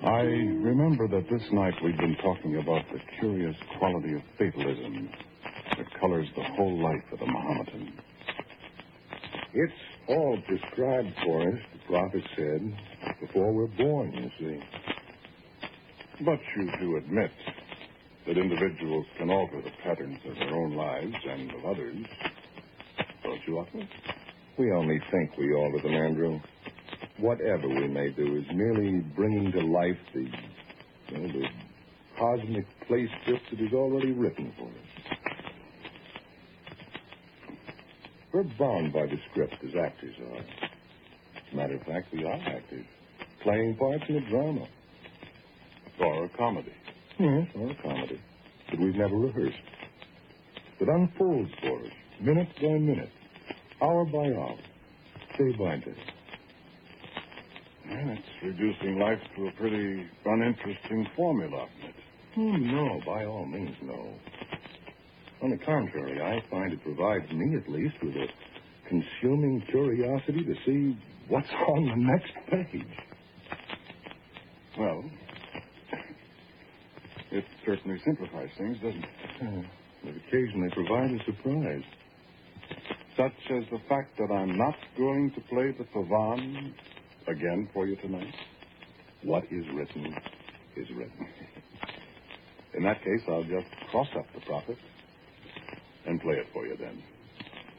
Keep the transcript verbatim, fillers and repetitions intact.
I remember that this night we've been talking about the curious quality of fatalism that colors the whole life of the Mohammedan. It's all prescribed for us, the prophet said, before we're born, you see. But you do admit that individuals can alter the patterns of their own lives and of others, don't you, Otto? We only think we alter them, Andrew. Whatever we may do is merely bringing to life the, you know, the cosmic play script that is already written for us. We're bound by the script as actors are. As a matter of fact, we are actors, playing parts in a drama. Or a comedy. Yes, or a comedy that we've never rehearsed. That unfolds for us, minute by minute, hour by hour, day by day. Well, it's reducing life to a pretty uninteresting formula, isn't it? Oh, no, by all means, no. On the contrary, I find it provides me, at least, with a consuming curiosity to see what's on the next page. Well, it certainly simplifies things, doesn't it? Uh, it occasionally provides a surprise. Such as the fact that I'm not going to play the Pavan again for you tonight? What is written is written. In that case, I'll just cross up the prophet and play it for you then.